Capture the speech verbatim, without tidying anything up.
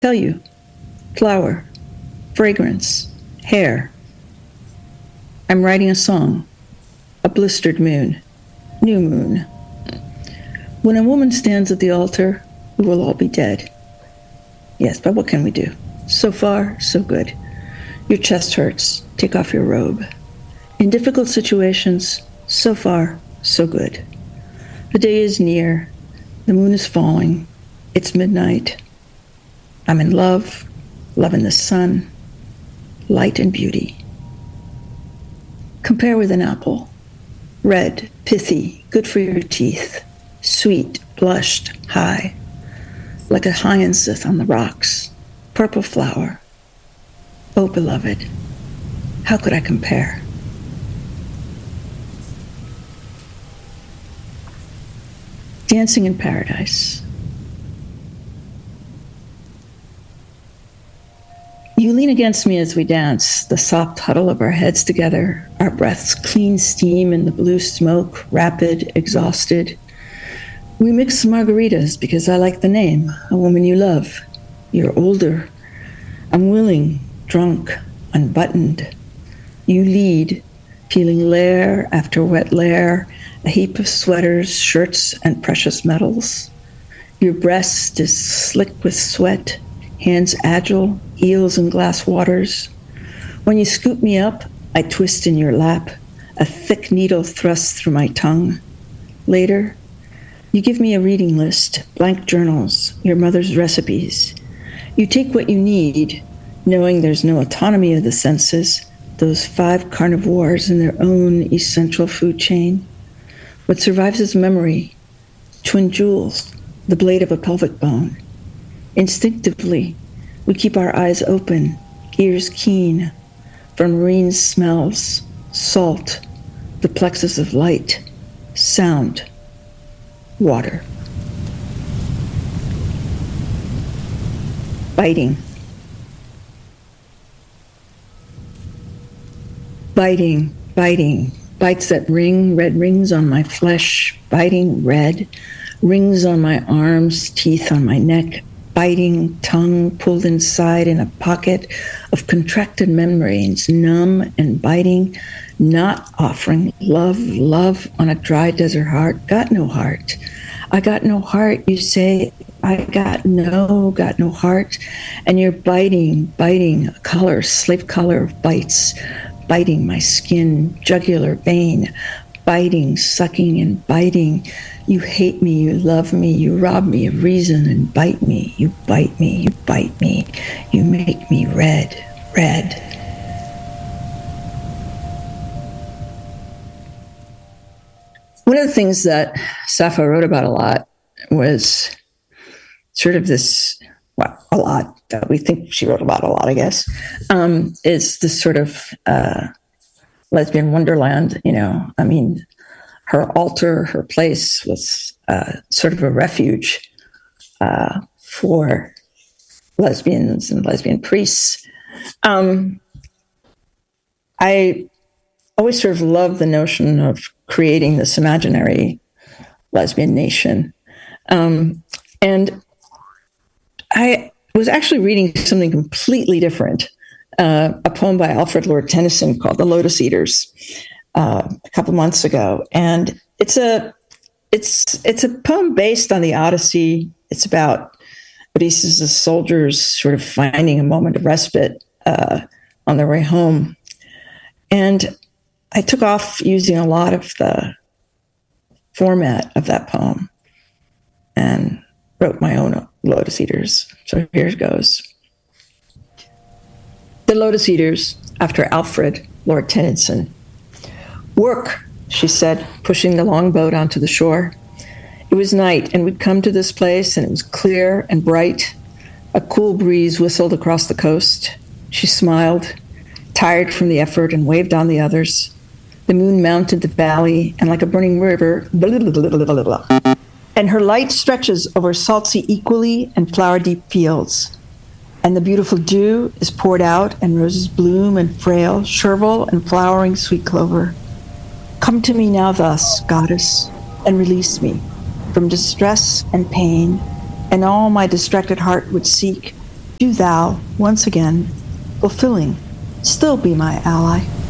tell you. Flower, fragrance, hair. I'm writing a song, a blistered moon, new moon. When a woman stands at the altar, we will all be dead. Yes, but what can we do? So far, so good. Your chest hurts. Take off your robe. In difficult situations, so far, so good. The day is near. The moon is falling. It's midnight. I'm in love, love in the sun, light and beauty. Compare with an apple. Red, pithy, good for your teeth. Sweet, blushed, high. Like a hyacinth on the rocks. Purple flower. Oh, beloved, how could I compare? Dancing in Paradise. You lean against me as we dance, the soft huddle of our heads together, our breaths clean steam in the blue smoke, rapid, exhausted. We mix margaritas because I like the name, a woman you love. You're older. I'm willing, drunk, unbuttoned. You lead, peeling layer after wet layer, a heap of sweaters, shirts, and precious metals. Your breast is slick with sweat, hands agile, eels in glass waters. When you scoop me up, I twist in your lap, a thick needle thrust through my tongue. Later, you give me a reading list, blank journals, your mother's recipes. You take what you need, knowing there's no autonomy of the senses, those five carnivores in their own essential food chain. What survives is memory, twin jewels, the blade of a pelvic bone. Instinctively, we keep our eyes open, ears keen, for marine smells, salt, the plexus of light, sound, water. Biting. Biting, biting, bites that ring, red rings on my flesh, biting red, rings on my arms, teeth on my neck, biting, tongue pulled inside in a pocket of contracted membranes, numb and biting, not offering love, love on a dry desert heart. Got no heart. I got no heart, you say. I got no, got no heart. And you're biting, biting, a collar, slave collar of bites, biting my skin, jugular vein, biting, sucking and biting. You hate me, you love me, you rob me of reason and bite me. You bite me, you bite me. You make me red, red. One of the things that Sappho wrote about a lot was sort of this, well, a lot, that we think she wrote about a lot, I guess, um, is this sort of uh, lesbian wonderland, you know. I mean, her altar, her place was uh, sort of a refuge uh, for lesbians and lesbian priests. Um, I always sort of loved the notion of creating this imaginary lesbian nation. Um, and I was actually reading something completely different, uh, a poem by Alfred Lord Tennyson called The Lotus Eaters, uh, a couple months ago. And it's a it's it's a poem based on the Odyssey. It's about Odysseus' soldiers sort of finding a moment of respite uh, on their way home. And I took off using a lot of the format of that poem and wrote my own Lotus Eaters. So here it goes. The Lotus Eaters, after Alfred Lord Tennyson. Work, she said, pushing the longboat onto the shore. It was night, and we'd come to this place, and it was clear and bright. A cool breeze whistled across the coast. She smiled, tired from the effort, and waved on the others. The moon mounted the valley, and like a burning river, blah, blah, blah, blah, blah, blah. And her light stretches over salt sea equally and flower-deep fields. And the beautiful dew is poured out, and roses bloom and frail, chervil and flowering sweet clover. Come to me now thus, goddess, and release me from distress and pain, and all my distracted heart would seek Do thou, once again, fulfilling, still be my ally.